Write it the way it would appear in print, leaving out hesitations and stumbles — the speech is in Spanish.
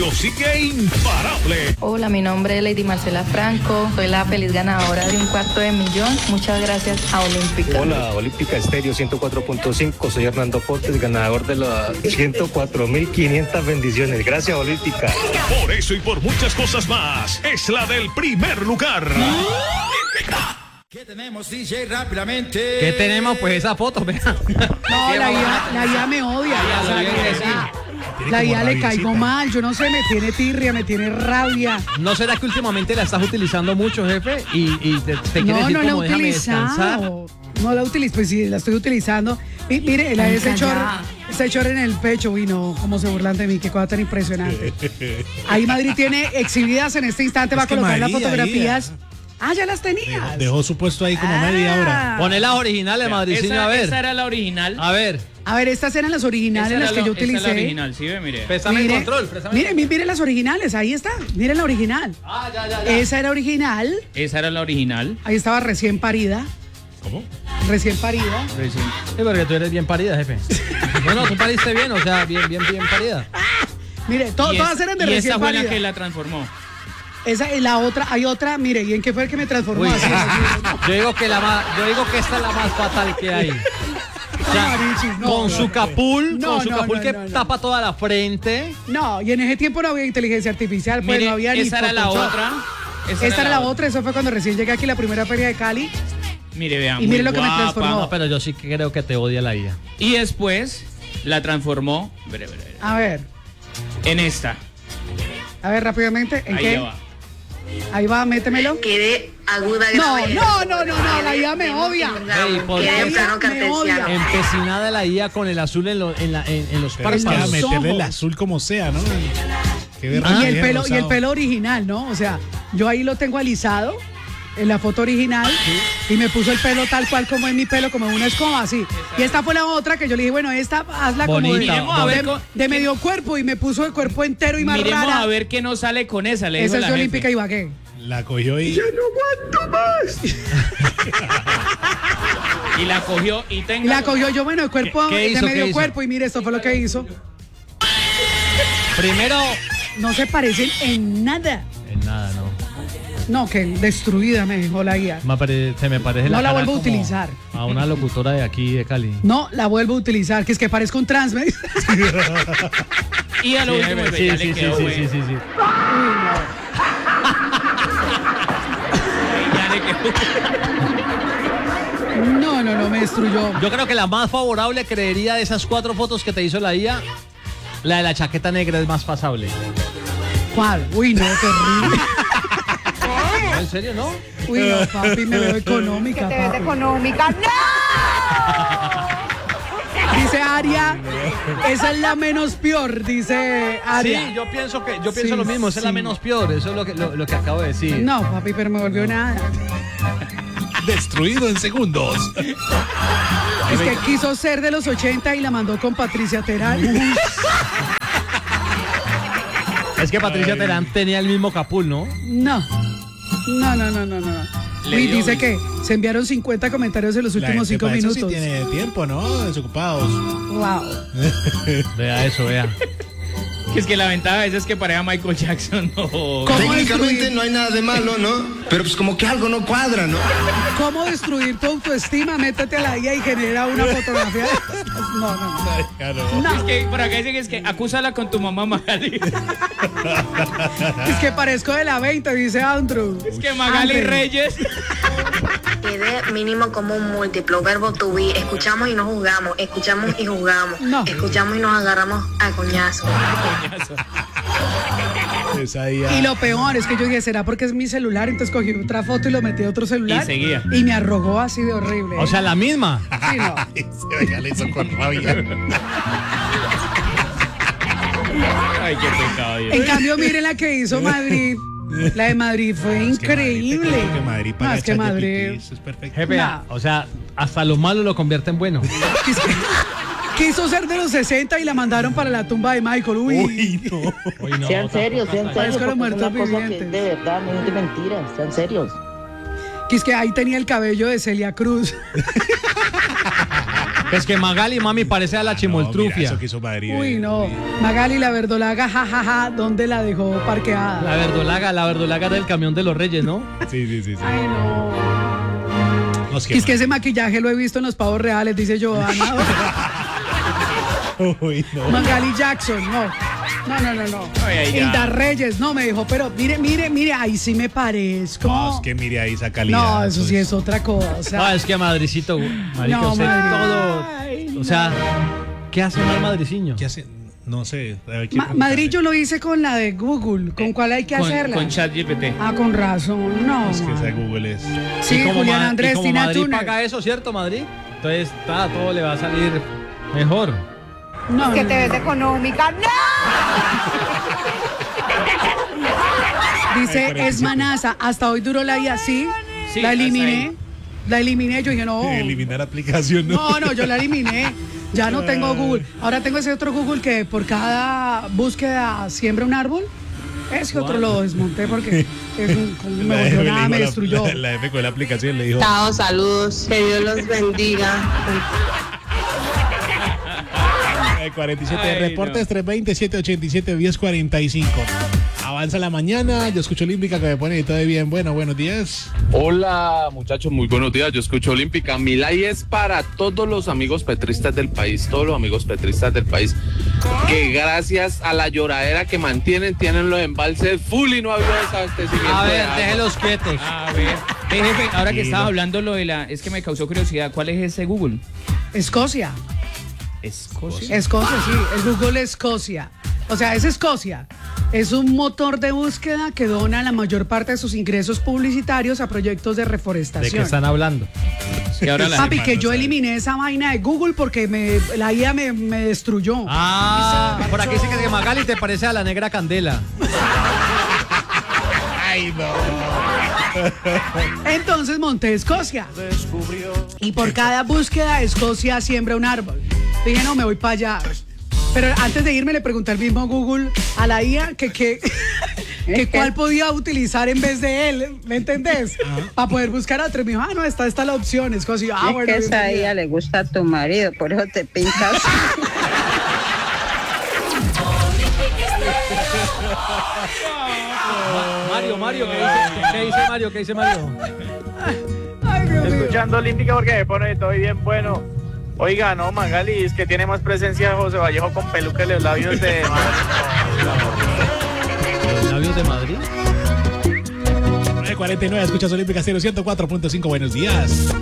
Estéreo sigue imparable. Hola, mi nombre es Lady Marcela Franco. Soy la feliz ganadora de $250,000. Muchas gracias a Olímpica. Hola, Olímpica Estéreo 104.5. Soy Hernando Portes, ganador de las 104.500 bendiciones. Gracias, Olímpica. Por eso y por muchas cosas más, es la del primer lugar. ¿Qué tenemos, DJ, rápidamente? ¿Qué tenemos? Pues esa foto, vea. No, la IA me odia. La IA le caigo mal, yo no sé, me tiene tirria, me tiene rabia. ¿No será que últimamente la estás utilizando mucho, jefe? Y te quieres decir como déjame descansar. No la utilizo, pues sí, la estoy utilizando. Y mire, ese chor en el pecho, uy no, cómo se burlan de mí, qué cosa tan impresionante. Ahí Madrid tiene exhibidas en este instante, va a colocar las fotografías. Ah, ya las tenía. Dejó su puesto ahí como media hora. Poné las originales, Madricinho, a ver. Esa era la original. A ver. A ver, estas eran las originales, las que yo utilicé. Esa es la original, sí, mire. Pésame el control. Mire las originales, ahí está. Miren la original. Ya. Esa era original. Esa era la original. Ahí estaba recién parida. ¿Cómo? Recién parida. Sí, porque tú eres bien parida, jefe. No, tú pariste bien, o sea, bien parida. Mire, todas eran de recién parida. Y esa fue la que la transformó. Esa y la otra, hay otra, mire, ¿y en qué fue el que me transformó? Así, yo digo que esta es la más fatal que hay. O sea, con su capul que tapa toda la frente. No, y en ese tiempo no había inteligencia artificial, pues mire, no había ni esa era la otra. Esta era la otra, eso fue cuando recién llegué aquí a la primera feria de Cali. Mire, vean, y mire lo que me transformó. No, pero yo sí creo que te odia la IA. Y después la transformó, a ver. En esta. A ver, rápidamente, ¿en ahí qué? Ya va. Ahí va, métemelo. Quedé aguda. No, la IA me odia. Me odia. Empecinada la IA con el azul en los párpados. Es que meterle el azul como sea, ¿no? Y el pelo original, ¿no? O sea, yo ahí lo tengo alisado en la foto original y me puso el pelo tal cual como es mi pelo, como una escoba, así. Y esta fue la otra que yo le dije, bueno, esta hazla bonita, como de medio cuerpo y me puso el cuerpo entero y más miremos rara. A ver qué nos sale con esa. Esa es Olímpica Ibagué. La cogió y... ¡Ya no aguanto más! Y la cogió y tenga... Y la cogió yo, bueno, el cuerpo de medio cuerpo y mire, esto fue lo que hizo. Primero... No se parecen en nada. En nada, no. No, que destruida me dejó la guía. Se me parece no la vuelvo a utilizar. A una locutora de aquí de Cali. No, la vuelvo a utilizar, que es que parezco un trans, ¿me dice? Y a lo último sí. Uy, no. No, me destruyó. Yo creo que la más favorable, creería, de esas 4 fotos que te hizo la IA, la de la chaqueta negra es más pasable. ¿Cuál? Uy, no, terrible. ¿En serio, no? Uy, no, papi, me veo económica, ¿Te ves económica? ¡No! Dice Aria, esa es la menos peor, dice Aria. Sí, yo pienso lo mismo, esa es la menos peor, eso es lo que acabo de decir. No, papi, pero me volvió nada. Destruido en segundos. Es que quiso ser de los 80 y la mandó con Patricia Terán. Es que Patricia Terán tenía el mismo capul, ¿no? No. Y dice que se enviaron 50 comentarios en los últimos 5 minutos. Eso sí tiene tiempo, ¿no? Desocupados. Wow. Vea eso, vea. Es que la ventaja es que pareja Michael Jackson, no. Técnicamente no hay nada de malo, ¿no? Pero pues como que algo no cuadra, ¿no? ¿Cómo destruir tu autoestima? Métete a la IA y genera una fotografía. No. Es que por acá dicen que acúsala con tu mamá, Magali. Es que parezco de la 20, dice Andrew. Es que Magali Reyes. Quedé mínimo como un múltiplo, verbo to be. Escuchamos y no juzgamos, escuchamos y juzgamos. No. Escuchamos y nos agarramos a coñazo. Y lo peor es que yo dije, ¿será porque es mi celular? Entonces cogí otra foto y lo metí a otro celular. Y seguía. Y me arrogó así de horrible. O sea, la misma. Sí, no. Ya le hizo con rabia. Ay, qué pecado. En cambio, miren la que hizo Madrid. La de Madrid fue increíble. Que Madrid para Más que Madrid. Eso es perfecto. Jefe, o sea, hasta lo malo lo convierte en bueno. Quiso ser de los 60 y la mandaron para la tumba de Michael. Uy, no. Sean serios, Parezco los muertos vivientes. De verdad, no es de mentiras, sean serios. Que es que ahí tenía el cabello de Celia Cruz. Es que Magali, mami, parece a la chimoltrufia. Mira, eso que hizo Madrid. Uy, no. Magali, la verdolaga, jajaja, ¿dónde la dejó parqueada? La verdolaga del camión de los Reyes, ¿no? Sí. Ay, no. No, Es que ese maquillaje lo he visto en los pavos reales, dice Johanna. Uy, no. Magali Jackson, no. Hilda Reyes, no, me dijo, pero mire, ahí sí me parezco. No, es que mire ahí esa calidad. No, eso sí es otra cosa. No, es que Madricito, marica, No, usted Madrid. todo. Ay, O sea, ¿qué hace mal madriciño? ¿Qué hace? No sé. Madrid yo lo hice con la de Google. ¿Con cuál hay que hacerla? Con ChatGPT. Ah, con razón, no. Es que esa de Google es. Sí, Julián Andrés, como Tina Madrid Turner. paga eso, ¿cierto, Madrid? Entonces, todo le va a salir mejor. No, Que te ves económica. ¡No! Dice Esmanaza, hasta hoy duró la IA, sí, Sí, la eliminé. hasta La eliminé, yo dije, no. Eliminar aplicación, ¿no? No, yo la eliminé. Ya no tengo Google. Ahora tengo ese otro Google que por cada búsqueda siembra un árbol. Ese otro lo desmonté porque me volvió nada, me destruyó. La F con la aplicación le dijo. Chao, saludos. Que Dios los bendiga. 47 Ay, reportes 320-787-1045. Avanza la mañana, yo escucho Olímpica que me pone y todo bien. Bueno, buenos días. Hola muchachos, muy buenos días, yo escucho Olímpica. Mi like es para todos los amigos petristas del país, que gracias a la lloradera que mantienen, tienen los embalses full y no ha habido desabastecimiento. A de ver, agua. déjelos quietos. A ver, jefe, ahora que estaba hablando lo de la... Es que me causó curiosidad, ¿cuál es ese Google? Escocia. ¿Escocia? Escocia, sí. El Google Escocia. O sea, es Escocia. Es un motor de búsqueda que dona la mayor parte de sus ingresos publicitarios a proyectos de reforestación. ¿De qué están hablando? Que ahora la... Papi, que yo eliminé esa vaina de Google porque la IA me destruyó. Ah, por aquí dice que Magali te parece a la negra Candela. Ay, no. Entonces monté Escocia. Y por cada búsqueda, Escocia siembra un árbol. Dije, no, me voy para allá. Pero antes de irme le pregunté al mismo Google a la IA que cuál podía utilizar en vez de él, ¿me entendés? Para poder buscar a otro. Me dijo, no, esta es la opción. Escocia. Es Bueno, que esa bienvenida. IA le gusta a tu marido, por eso te pintas. Mario, ¿qué dice Mario? Ay, Dios mío. Escuchando Olímpica porque me pone todo bien bueno. Oiga, no, Magali, es que tiene más presencia José Vallejo con peluca en los labios de... ¿Los labios de Madrid? 9:49, escuchas Olímpica 104.5, buenos días.